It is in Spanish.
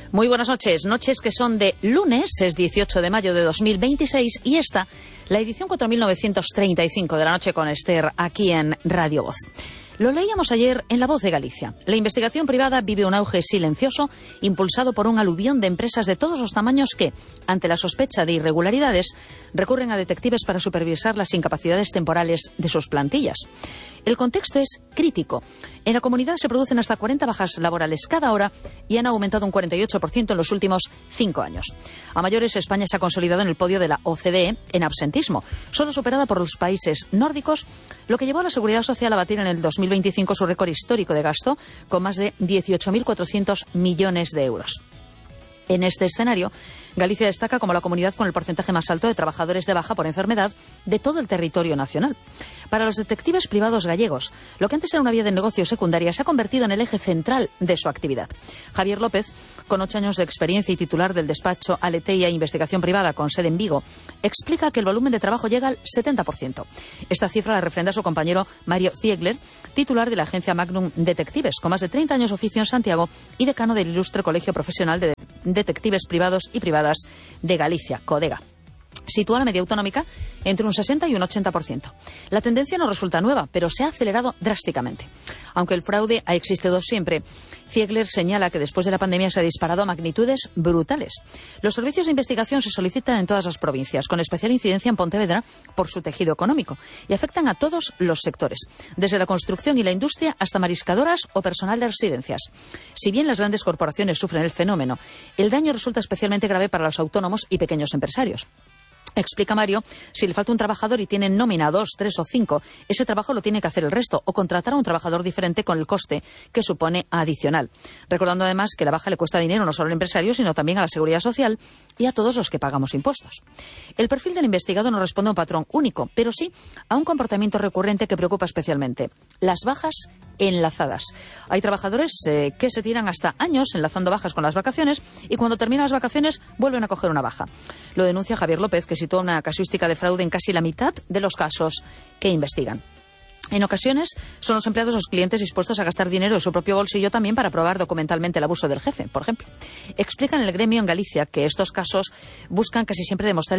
Muy buenas noches, noches que son de lunes, es 18 de mayo de 2026 y esta, la edición 4935 de la noche con Esther aquí en Radio Voz. Lo leíamos ayer en La Voz de Galicia. La investigación privada vive un auge silencioso impulsado por un aluvión de empresas de todos los tamaños que, ante la sospecha de irregularidades, recurren a detectives para supervisar las incapacidades temporales de sus plantillas. El contexto es crítico. En la comunidad se producen hasta 40 bajas laborales cada hora y han aumentado un 48% en los últimos 5 años. A mayores, España se ha consolidado en el podio de la OCDE en absentismo, solo superada por los países nórdicos, lo que llevó a la Seguridad Social a batir en el 2025 su récord histórico de gasto, con más de 18.400 millones de euros. En este escenario, Galicia destaca como la comunidad con el porcentaje más alto de trabajadores de baja por enfermedad de todo el territorio nacional. Para los detectives privados gallegos, lo que antes era una vía de negocio secundaria se ha convertido en el eje central de su actividad. Javier López, con 8 años de experiencia y titular del despacho Aleteia Investigación Privada con sede en Vigo, explica que el volumen de trabajo llega al 70%. Esta cifra la refrenda su compañero Mario Ziegler, titular de la agencia Magnum Detectives, con más de 30 años de oficio en Santiago y decano del ilustre Colegio Profesional de Detectives Privados y Privadas de Galicia, CODEGA. Sitúa la media autonómica entre un 60 y un 80%. La tendencia no resulta nueva, pero se ha acelerado drásticamente. Aunque el fraude ha existido siempre, Ziegler señala que después de la pandemia se ha disparado a magnitudes brutales. Los servicios de investigación se solicitan en todas las provincias, con especial incidencia en Pontevedra por su tejido económico, y afectan a todos los sectores, desde la construcción y la industria hasta mariscadoras o personal de residencias. Si bien las grandes corporaciones sufren el fenómeno, el daño resulta especialmente grave para los autónomos y pequeños empresarios. Explica Mario, si le falta un trabajador y tiene nómina 2, 3 o 5, ese trabajo lo tiene que hacer el resto o contratar a un trabajador diferente con el coste que supone adicional. Recordando además que la baja le cuesta dinero no solo al empresario, sino también a la Seguridad Social y a todos los que pagamos impuestos. El perfil del investigado no responde a un patrón único, pero sí a un comportamiento recurrente que preocupa especialmente: las bajas enlazadas. Hay trabajadores que se tiran hasta años enlazando bajas con las vacaciones y cuando terminan las vacaciones vuelven a coger una baja. Lo denuncia Javier López, que sitúa una casuística de fraude en casi la mitad de los casos que investigan. En ocasiones son los empleados los clientes dispuestos a gastar dinero de su propio bolsillo también para probar documentalmente el abuso del jefe, por ejemplo. Explican en el gremio en Galicia que estos casos buscan casi siempre demostrar